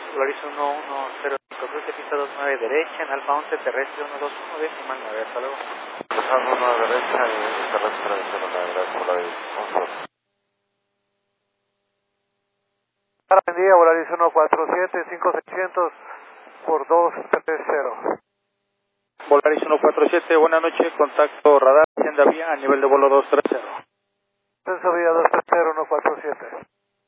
Volaris 110, cruce pista 29 derecha, en Alfa 11, terrestre 121, decimal 9, hasta luego. Alfa 1 derecha y terrestre 09, gracias por la dirección. Buen día, Volaris 147, 5600 por 230. Volaris 147, buenas noches, contacto radar, hacienda vía a nivel de vuelo 230. Ascenso vía 230, 147.